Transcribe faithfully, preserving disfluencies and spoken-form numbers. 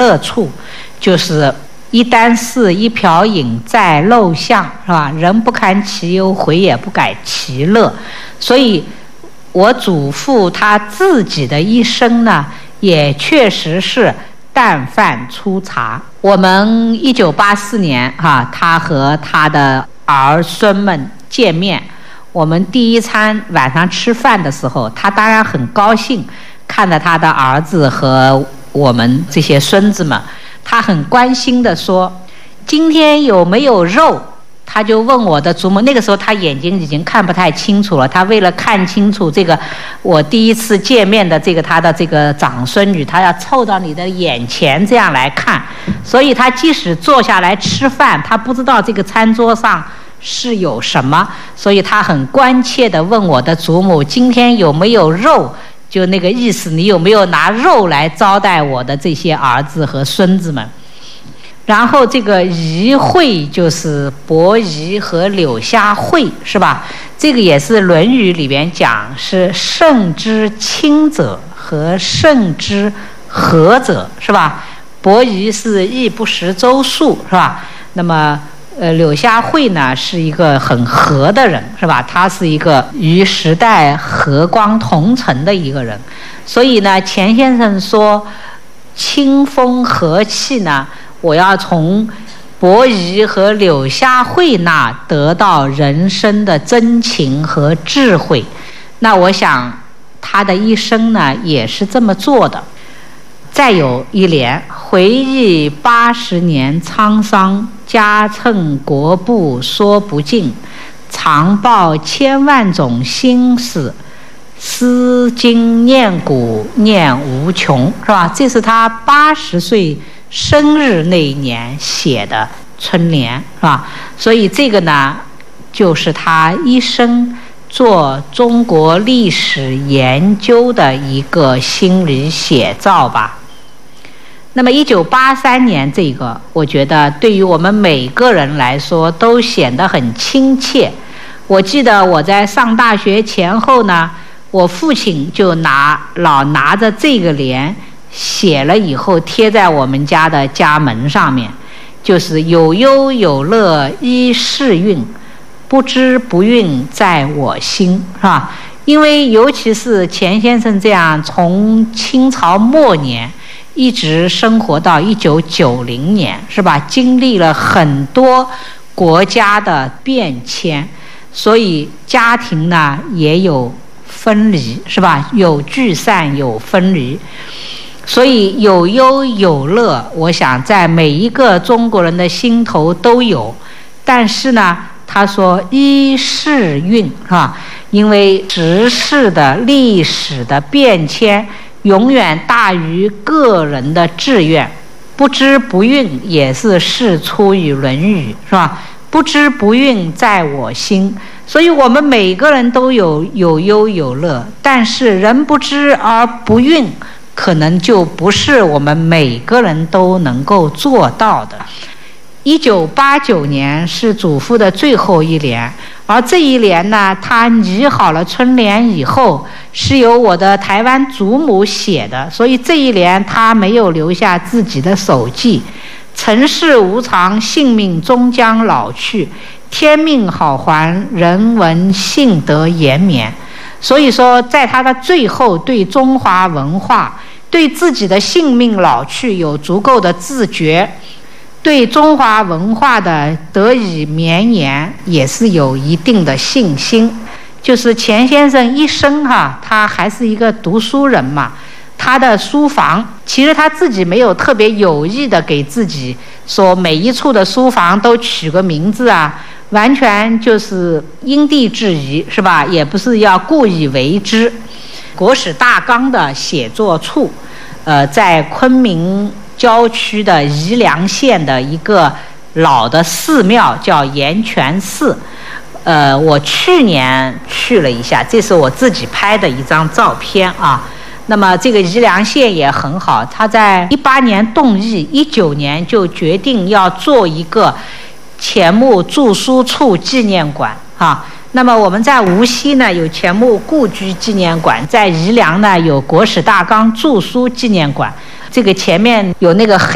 乐处，就是一箪食一瓢饮在陋巷，是吧？人不堪其忧，回也不改其乐。所以我祖父他自己的一生呢，也确实是淡饭粗茶。我们一九八四年哈，他和他的儿孙们见面，我们第一餐晚上吃饭的时候，他当然很高兴，看着他的儿子和我们这些孙子们，他很关心地说：“今天有没有肉？”他就问我的祖母，那个时候他眼睛已经看不太清楚了，他为了看清楚这个我第一次见面的这个他的这个长孙女，他要凑到你的眼前这样来看，所以他即使坐下来吃饭，他不知道这个餐桌上是有什么，所以他很关切地问我的祖母今天有没有肉，就那个意思，你有没有拿肉来招待我的这些儿子和孙子们。然后这个颐会就是伯夷和柳下惠，是吧？这个也是《论语》里边讲是圣之亲者和圣之和者，是吧？伯夷是义不识周粟，是吧？那么呃，柳下惠呢是一个很和的人，是吧？他是一个与时代和光同尘的一个人，所以呢，钱先生说清风和气呢，我要从伯夷和柳下惠那得到人生的真情和智慧。那我想他的一生呢也是这么做的。再有一联：回忆八十年沧桑，家趁国步说不尽，常抱千万种心事，思今念古念无穷，是吧？这是他八十岁生日那一年写的春联，是吧？所以这个呢，就是他一生做中国历史研究的一个心理写照吧。那么一九八三年这个，我觉得对于我们每个人来说都显得很亲切。我记得我在上大学前后呢，我父亲就拿老拿着这个联写了以后贴在我们家的家门上面，就是有忧有乐一世运，不知不运在我心，是吧？因为尤其是钱先生这样从清朝末年一直生活到一九九零年，是吧？经历了很多国家的变迁，所以家庭呢也有分离，是吧？有聚散有分离，所以有忧有乐，我想在每一个中国人的心头都有。但是呢，他说一世运，是吧？因为时事的历史的变迁永远大于个人的志愿，不知不运也是事出于《论语》，是吧？不知不运在我心，所以我们每个人都有有忧有乐，但是人不知而不运，可能就不是我们每个人都能够做到的。一九八九年是祖父的最后一联，而这一联呢，他拟好了春联以后，是由我的台湾祖母写的，所以这一联他没有留下自己的手迹。尘世无常，性命终将老去，天命好还，人闻幸得延绵。所以说，在他的最后，对中华文化，对自己的性命老去有足够的自觉，对中华文化的得以绵延也是有一定的信心。就是钱先生一生哈，他还是一个读书人嘛，他的书房其实他自己没有特别有意的给自己说每一处的书房都取个名字啊，完全就是因地制宜，是吧？也不是要故意为之。国史大纲的写作处，呃，在昆明郊区的宜良县的一个老的寺庙叫岩泉寺，呃，我去年去了一下，这是我自己拍的一张照片啊。那么这个宜良县也很好，他在一八年动议，一九年就决定要做一个钱穆著书处纪念馆啊。那么我们在无锡呢有钱穆故居纪念馆，在宜良呢有国史大纲著书纪念馆。这个前面有那个黑